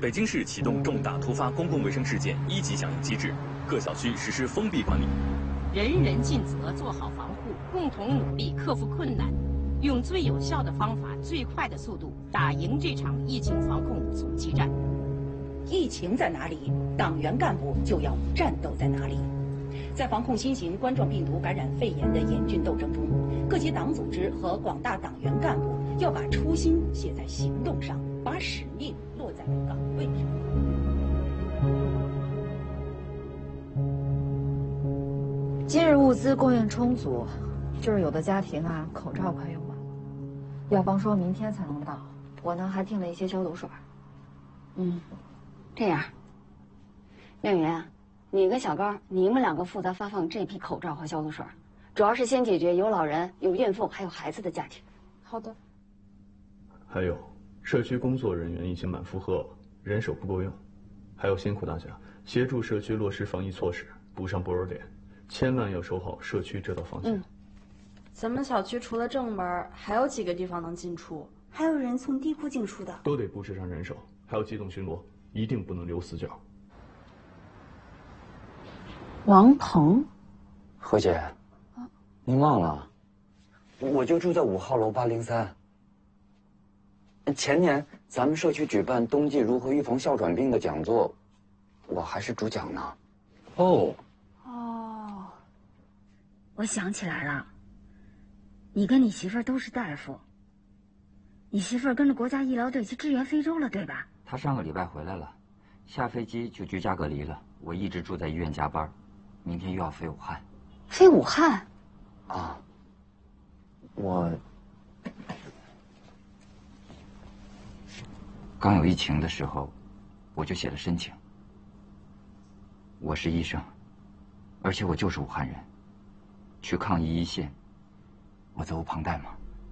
北京市启动重大突发公共卫生事件1级响应机制，各小区实施封闭管理。 人人尽责，做好防护，共同努力克服困难，用最有效的方法、最快的速度打赢这场疫情防控阻击战。 疫情在哪里，党员干部就要战斗在哪里。在防控新型冠状病毒感染肺炎的严峻斗争中，各级党组织和广大党员干部要把初心写在行动上，把使命落在岗位上。 今日物资供应充足，就是有的家庭啊，口罩快用完了，药方说明天才能到。我呢还订了一些消毒水。 这样，妙云，你跟小高，你们两个负责发放这批口罩和消毒水，主要是先解决有老人、有孕妇还有孩子的家庭。 好的。 还有，社区工作人员已经满负荷了，人手不够用，还要辛苦大家协助社区落实防疫措施，补上薄弱点，千万要守好社区这道防线。 咱们小区除了正门，还有几个地方能进出？ 还有人从地库进出的， 都得布置上人手，还要机动巡逻，一定不能留死角。 王鹏， 何姐，您忘了，我就住在5号楼803。前年咱们社区举办冬季如何预防哮喘病的讲座，我还是主讲呢。 哦， 我想起来了，你跟你媳妇儿都是大夫，你媳妇儿跟着国家医疗队去支援非洲了，对吧？ 她上个礼拜回来了，下飞机就居家隔离了。我一直住在医院加班，明天又要飞武汉。 飞武汉？ 啊，我刚有疫情的时候，我就写了申请。我是医生，而且我就是武汉人，去抗疫一线，我责无旁贷嘛。